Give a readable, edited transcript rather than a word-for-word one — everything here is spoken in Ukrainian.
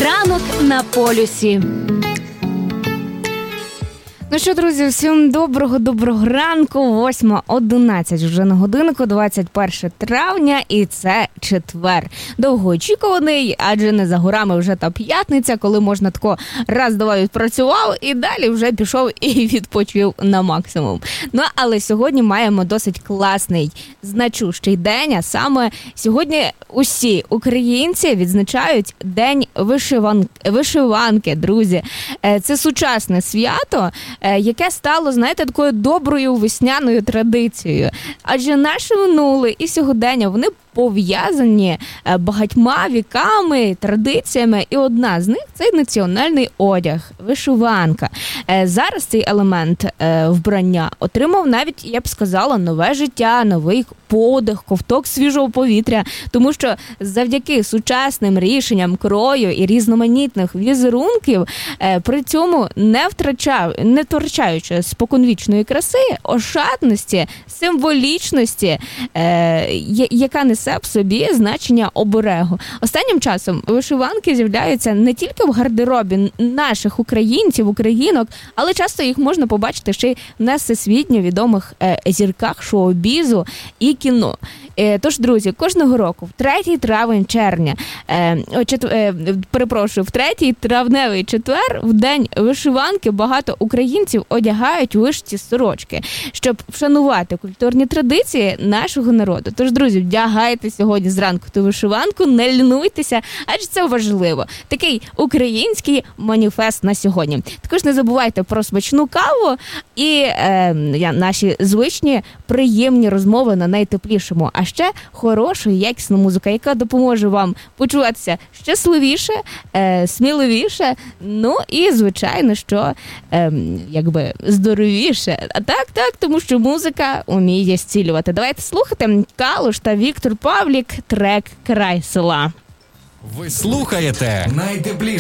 Ранок на полюсі. Ну що, друзі, всім доброго ранку. 8:11 вже на годинку, 21 травня, і це четвер. Довгоочікуваний, адже не за горами вже та п'ятниця, коли можна тако раз-два відпрацював і далі вже пішов і відпочив на максимум. Ну, але сьогодні маємо досить класний, значущий день, а саме сьогодні усі українці відзначають День вишиванки, друзі. Це сучасне свято, яке стало, знаєте, такою доброю весняною традицією. Адже наше минуле і сьогодення, вони пов'язані багатьма віками, традиціями, і одна з них – це національний одяг, вишиванка. Зараз цей елемент вбрання отримав навіть, я б сказала, нове життя, новий подих, ковток свіжого повітря, тому що завдяки сучасним рішенням крою і різноманітних візерунків, при цьому не втрачаючи споконвічної краси, ошатності, символічності, яка несе в собі значення оберегу. Останнім часом вишиванки з'являються не тільки в гардеробі наших українців, українок, але часто їх можна побачити ще й на всесвітньо відомих зірках шоу-бізу і кіно. Тож, друзі, кожного року в 3 травневий четвер, в день вишиванки, багато українців одягають вишиті сорочки, щоб вшанувати культурні традиції нашого народу. Тож, друзі, вдягайте сьогодні зранку ту вишиванку, не лінуйтеся, адже це важливо. Такий український маніфест на сьогодні. Також не забувайте про смачну каву і наші звичні приємні розмови на найтеплішому, а ще хороша і якісна музика, яка допоможе вам почуватися щасливіше, сміливіше, ну і, звичайно, що здоровіше. А так, тому що музика вміє зцілювати. Давайте слухати Калуш та Віктор Павлік, трек «Край села». Ви слухаєте найтепліше